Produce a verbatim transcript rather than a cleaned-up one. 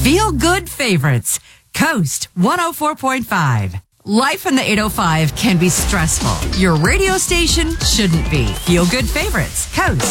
Feel Good Favorites. Coast one oh four point five. Life in the eight oh five can be stressful. Your radio station shouldn't be. Feel Good Favorites. Coast